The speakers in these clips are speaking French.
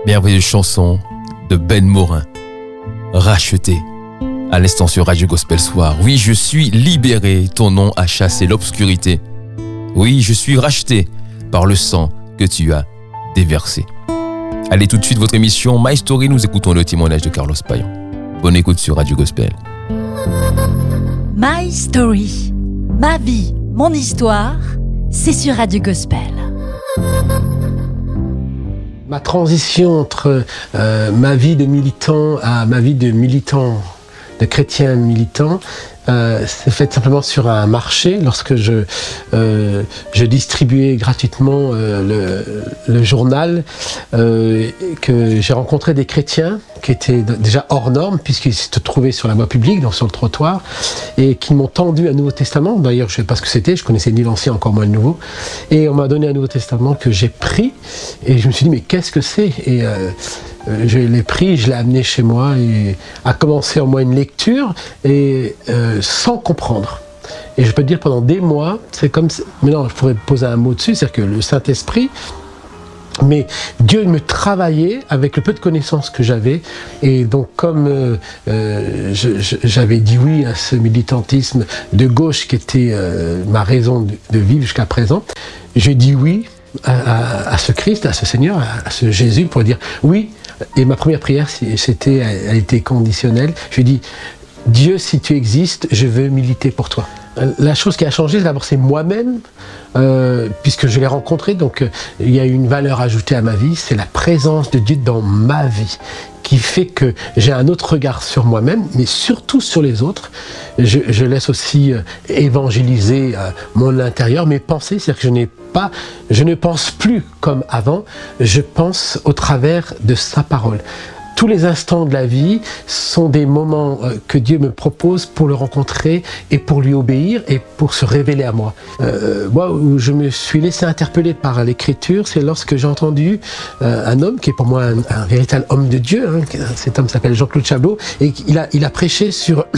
Merveilleuse chanson de Ben Morin, Racheté, à l'instant sur Radio Gospel Soir. Oui, je suis libéré, ton nom a chassé l'obscurité. Oui, je suis racheté par le sang que tu as déversé. Allez tout de suite, votre émission My Story, nous écoutons le témoignage de Carlos Payan. Bonne écoute sur Radio Gospel. My Story, ma vie, mon histoire, c'est sur Radio Gospel. Ma transition entre ma vie de militant à ma vie de militant, de chrétien militant, s'est faite simplement sur un marché lorsque je distribuais gratuitement le journal, que j'ai rencontré des chrétiens qui étaient déjà hors normes puisqu'ils se trouvaient sur la voie publique, donc sur le trottoir, et qui m'ont tendu un Nouveau Testament. D'ailleurs, je ne sais pas ce que c'était, je connaissais ni l'Ancien, encore moins le Nouveau, et on m'a donné un Nouveau Testament que j'ai pris, et je me suis dit mais qu'est-ce que c'est? Et je l'ai pris, je l'ai amené chez moi et a commencé en moi une lecture et sans comprendre. Et je peux te dire pendant des mois, c'est comme, maintenant je pourrais poser un mot dessus, c'est-à-dire que le Saint-Esprit, mais Dieu me travaillait avec le peu de connaissances que j'avais, et donc comme j'avais dit oui à ce militantisme de gauche qui était ma raison de vivre jusqu'à présent, j'ai dit oui à ce Christ, à ce Seigneur, à ce Jésus, pour dire oui. Et ma première prière, elle était conditionnelle. Je lui ai dit, Dieu, si tu existes, je veux militer pour toi. La chose qui a changé, d'abord, c'est moi-même, puisque je l'ai rencontré, donc il y a une valeur ajoutée à ma vie, c'est la présence de Dieu dans ma vie, qui fait que j'ai un autre regard sur moi-même, mais surtout sur les autres. Je laisse aussi évangéliser mon intérieur, mes pensées, c'est-à-dire que je ne pense plus comme avant, je pense au travers de sa parole. Tous les instants de la vie sont des moments que Dieu me propose pour le rencontrer et pour lui obéir et pour se révéler à moi. Moi, où je me suis laissé interpeller par l'Écriture, c'est lorsque j'ai entendu un homme qui est pour moi un véritable homme de Dieu. Cet homme s'appelle Jean-Claude Chablot et il a prêché sur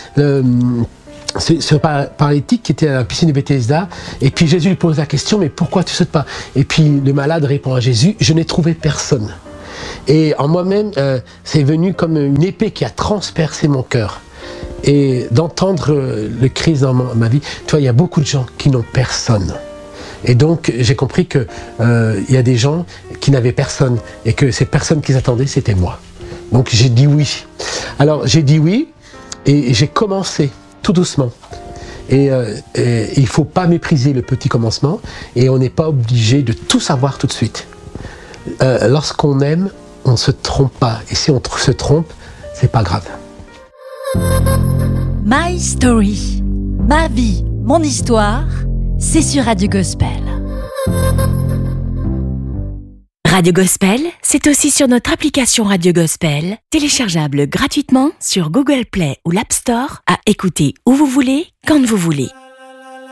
ce paralytique qui était à la piscine de Bethesda, et puis Jésus lui pose la question, mais pourquoi tu sautes pas? Et puis le malade répond à Jésus, je n'ai trouvé personne. Et en moi-même, c'est venu comme une épée qui a transpercé mon cœur. Et d'entendre le Christ dans ma vie, tu vois, il y a beaucoup de gens qui n'ont personne. Et donc, j'ai compris qu'il y a des gens qui n'avaient personne, et que ces personnes qu'ils attendaient, c'était moi. Donc j'ai dit oui. Alors j'ai dit oui, et j'ai commencé tout doucement. Et il ne faut pas mépriser le petit commencement, et on n'est pas obligé de tout savoir tout de suite. Lorsqu'on aime, on ne se trompe pas. Et si on se trompe, c'est pas grave. My Story, ma vie, mon histoire, c'est sur Radio Gospel. Radio Gospel, c'est aussi sur notre application Radio Gospel, téléchargeable gratuitement sur Google Play ou l'App Store, à écouter où vous voulez, quand vous voulez.